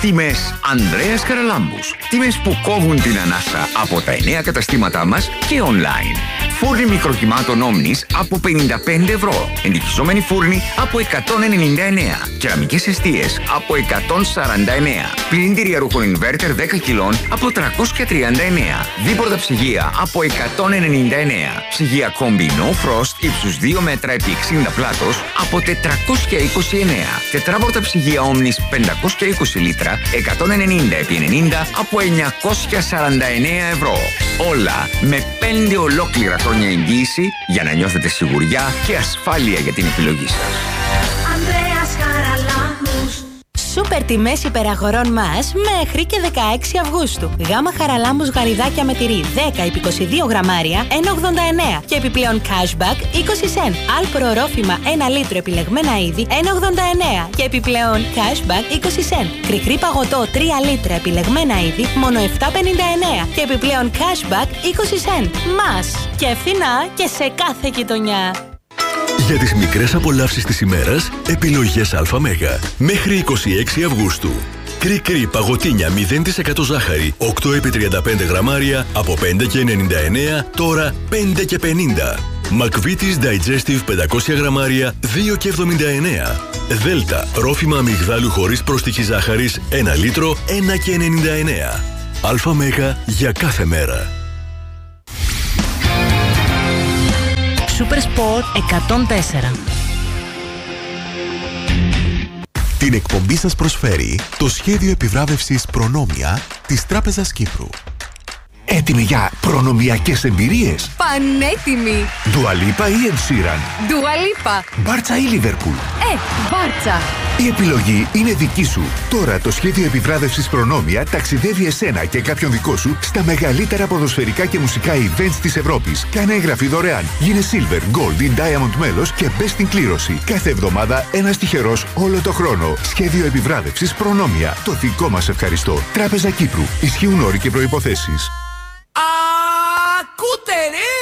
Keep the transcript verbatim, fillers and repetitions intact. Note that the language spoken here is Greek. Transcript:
Τιμές Ανδρέας Χαραλάμπους. Τιμές που κόβουν την ανάσα από τα εννέα καταστήματά μας και online. Φούρνη μικροκυμάτων Όμνης από πενήντα πέντε ευρώ. Εντυχισόμενοι φούρνοι από εκατόν ενενήντα εννέα. Κεραμικές εστίες από εκατόν σαράντα εννέα. Πλυντήρια ρούχων Ινβέρτερ δέκα κιλών από τριακόσια τριάντα εννέα. Δίπορτα ψυγεία από εκατόν ενενήντα εννέα. Ψυγεία κόμπι No Frost ύψους δύο μέτρα επί εξήντα πλάτος από τετρακόσια είκοσι εννέα. Τετράπορτα ψυγεία Όμνης πεντακόσια είκοσι λίτρα εκατόν ενενήντα επί ενενήντα από εννιακόσια σαράντα εννέα ευρώ. Όλα με πέντε ολόκληρα χρόνια εγγύηση για να νιώθετε σιγουριά και ασφάλεια για την επιλογή σας. Ανδρέας Χαραλάμπους. Σούπερ τιμές υπεραγορών μας μέχρι και δεκαέξι Αυγούστου. Γάμα Χαραλάμπους γαριδάκια με τυρί δέκα επί είκοσι δύο γραμμάρια ένα ογδόντα εννέα και επιπλέον cashback είκοσι σεντ. Άλπρο ρόφημα ένα λίτρο επιλεγμένα είδη ένα ογδόντα εννέα και επιπλέον cashback είκοσι σεντ. Κρικρή παγωτό τρία λίτρα επιλεγμένα είδη μόνο επτά πενήντα εννέα και επιπλέον cashback είκοσι σεντ. Μας και φθηνά και σε κάθε γειτονιά. Για τις μικρές απολαύσεις της ημέρας, επιλογές ΑΜ. Μέχρι είκοσι έξι Αυγούστου. Κρικρή παγωτίνια μηδέν τοις εκατό ζάχαρη οκτώ επί τριάντα πέντε γραμμάρια από πέντε και ενενήντα εννέα, τώρα πέντε και πενήντα. Μακβίτης Digestive πεντακόσια γραμμάρια δύο και εβδομήντα εννέα. Δέλτα ρόφημα αμυγδάλου χωρίς πρόστιχη ζάχαρης ένα λίτρο ένα και ενενήντα εννέα. ΑΜ για κάθε μέρα. Super Sport εκατόν τέσσερα. Την εκπομπή σας προσφέρει το σχέδιο επιβράβευσης Προνόμια της Τράπεζας Κύπρου. Έτοιμοι για προνομιακές εμπειρίες? Πανέτοιμοι! Dua Lipa ή Ed Sheeran? Dua Lipa. Μπάρτσα ή Liverpool? Ε, Μπάρτσα. Η επιλογή είναι δική σου. Τώρα το σχέδιο επιβράβευσης Προνόμια ταξιδεύει εσένα και κάποιον δικό σου στα μεγαλύτερα ποδοσφαιρικά και μουσικά events της Ευρώπης. Κάνε εγγραφή δωρεάν. Γίνε Silver, Gold ή Diamond μέλος και μπες στην κλήρωση. Κάθε εβδομάδα ένας τυχερός όλο το χρόνο. Σχέδιο επιβράβευσης Προνόμια. Το δικό μας ευχαριστώ. Τράπεζα Κύπρου. Ισχύουν όροι και προϋποθέσεις. Ακούτε ρε!